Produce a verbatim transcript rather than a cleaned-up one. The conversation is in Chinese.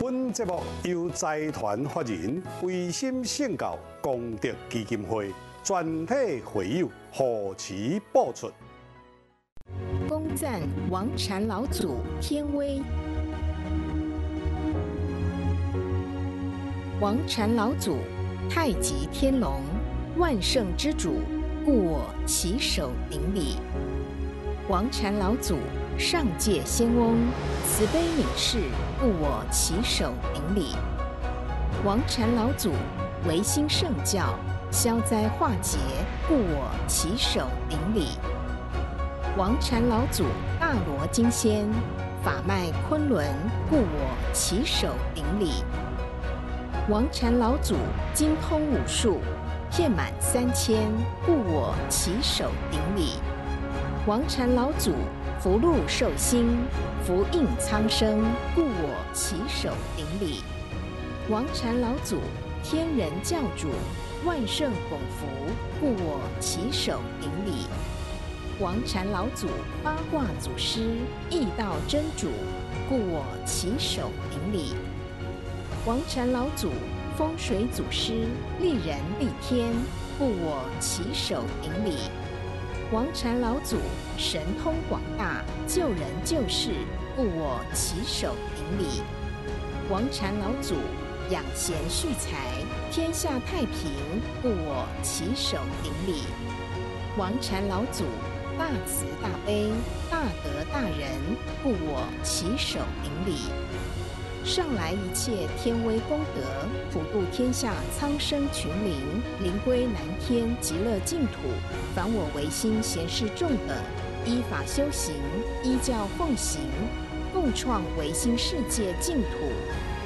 本节目由财团法人维心圣教功德基金会全体会友护持播出。 恭赞王禅老祖天威。王禅老祖，太极天龙，万圣之主，故我起手顶礼。王禅老祖，上界仙翁，慈悲悯视，故我起手顶礼。王禅老祖，维心圣教，消灾化解，故我起手顶礼。王禅老祖，大罗金仙，法脉昆仑，故我起手顶礼。王禅老祖，精通武术，遍满三千，故我起手顶礼。王禅老祖，福禄寿星，福应苍生，故我起手顶礼。王禅老祖，天人教主，万圣拱福，故我起手顶礼。王禅老祖，八卦祖师，易道真主，故我起手顶礼。王禅老祖，风水祖师，利人利天，故我起手顶礼。王禅老祖，神通广大，救人救世，故我起手顶礼。王禅老祖，养贤蓄财，天下太平，故我起手顶礼。王禅老祖，大慈大悲，大德大仁，故我起手顶礼。上来一切天威功德，普度天下苍生群灵，灵归南天极乐净土。凡我唯心贤士众等，依法修行，依教奉行，共创唯心世界净土。